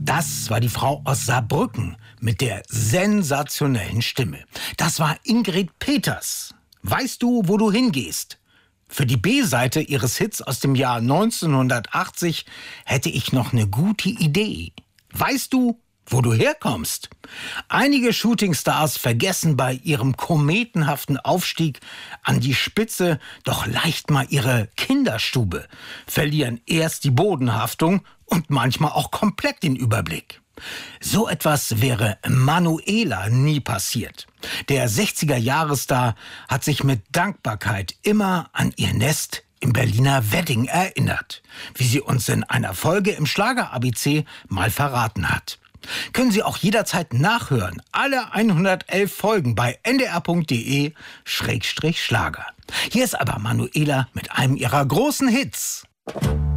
Das war die Frau aus Saarbrücken mit der sensationellen Stimme. Das war Ingrid Peters. Weißt du, wo du hingehst? Für die B-Seite ihres Hits aus dem Jahr 1980 hätte ich noch eine gute Idee. Weißt du, wo du herkommst? Einige Shootingstars vergessen bei ihrem kometenhaften Aufstieg an die Spitze doch leicht mal ihre Kinderstube, verlieren erst die Bodenhaftung und manchmal auch komplett den Überblick. So etwas wäre Manuela nie passiert. Der 60er-Jahres-Star hat sich mit Dankbarkeit immer an ihr Nest im Berliner Wedding erinnert, wie sie uns in einer Folge im Schlager-ABC mal verraten hat. Können Sie auch jederzeit nachhören. Alle 111 Folgen bei ndr.de/Schlager. Hier ist aber Manuela mit einem ihrer großen Hits.